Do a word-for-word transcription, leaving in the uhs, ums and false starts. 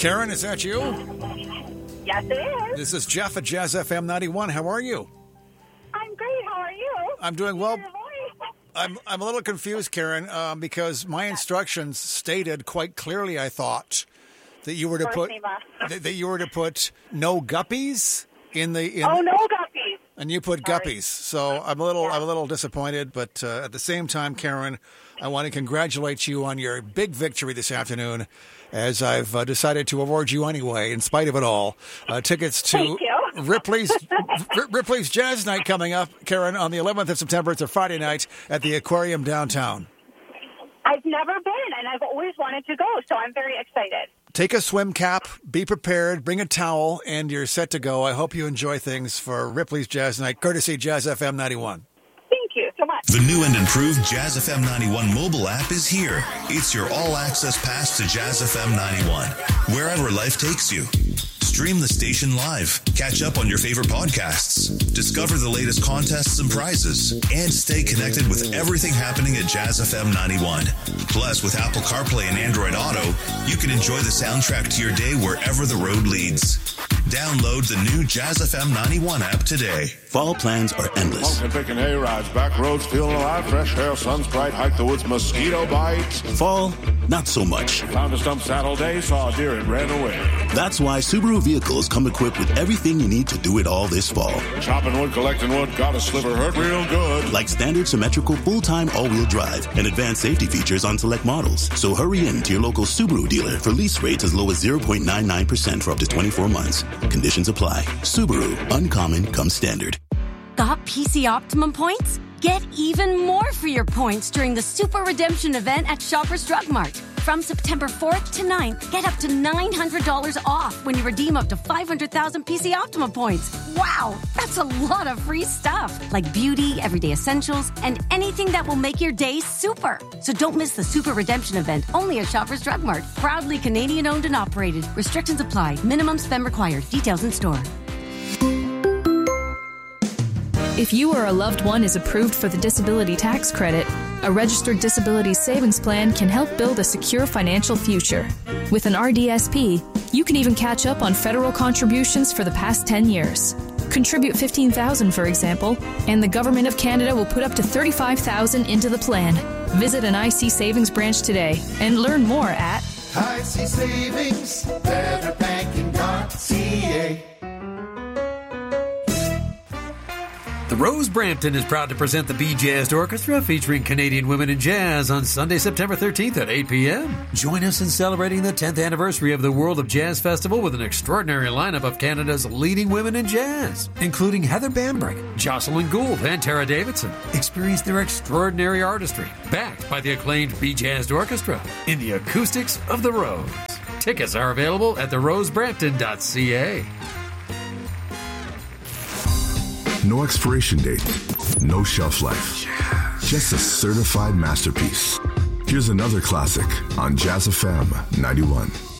Karen, is that you? Yes, it is. This is Jeff at Jazz F M ninety-one. How are you? I'm great. How are you? I'm doing well. I'm I'm a little confused, Karen, um, because my instructions stated quite clearly, I thought, that you were to put that, that you were to put no guppies in the in, oh no guppies, and you put Sorry. guppies. So I'm a little Yeah. I'm a little disappointed, but uh, at the same time, Karen, I want to congratulate you on your big victory this afternoon, as I've uh, decided to award you anyway, in spite of it all, uh, tickets to Thank you. Ripley's R- Ripley's Jazz Night coming up, Karen, on the eleventh of September. It's a Friday night at the Aquarium downtown. I've never been, and I've always wanted to go, so I'm very excited. Take a swim cap, be prepared, bring a towel, and you're set to go. I hope you enjoy things for Ripley's Jazz Night, courtesy Jazz F M ninety-one. Thank you so much. The new and improved Jazz F M ninety-one mobile app is here. It's your all-access pass to Jazz F M ninety-one, wherever life takes you. Stream the station live, catch up on your favorite podcasts, discover the latest contests and prizes, and stay connected with everything happening at Jazz F M ninety-one. Plus, with Apple CarPlay and Android Auto, you can enjoy the soundtrack to your day wherever the road leads. Download the new Jazz F M ninety-one app today. Fall plans are endless. Smoking, picking hay rides, back roads, feeling alive, fresh air, sun's bright, hike the woods, mosquito bites. Fall, not so much. Found a stump saddle day, saw a deer and ran away. That's why Subaru vehicles come equipped with everything you need to do it all this fall. Chopping wood, collecting wood, got a sliver, hurt real good. Like standard symmetrical full-time all-wheel drive and advanced safety features on select models. So hurry in to your local Subaru dealer for lease rates as low as zero point nine nine percent for up to twenty-four months. Conditions apply. Subaru, uncommon comes standard. Got P C Optimum points? Get even more for your points during the Super Redemption event at Shoppers Drug Mart. From September fourth to ninth, get up to nine hundred dollars off when you redeem up to five hundred thousand P C Optimum points. Wow, that's a lot of free stuff, like beauty, everyday essentials, and anything that will make your day super. So don't miss the Super Redemption event, only at Shoppers Drug Mart. Proudly Canadian owned and operated. Restrictions apply. Minimum spend required. Details in store. If you or a loved one is approved for the disability tax credit, a registered disability savings plan can help build a secure financial future. With an R D S P, you can even catch up on federal contributions for the past ten years. Contribute fifteen thousand dollars, for example, and the Government of Canada will put up to thirty-five thousand dollars into the plan. Visit an I C Savings branch today and learn more at I C Savings, better banking dot C A. The Rose Brampton is proud to present the Bee Jazzed Orchestra featuring Canadian women in jazz on Sunday, September thirteenth at eight p.m. Join us in celebrating the tenth anniversary of the World of Jazz Festival with an extraordinary lineup of Canada's leading women in jazz, including Heather Bambrick, Jocelyn Gould, and Tara Davidson. Experience their extraordinary artistry, backed by the acclaimed Bee Jazzed Orchestra in the acoustics of the Rose. Tickets are available at the rose brampton dot c a. No expiration date, no shelf life, just a certified masterpiece. Here's another classic on Jazz F M ninety-one.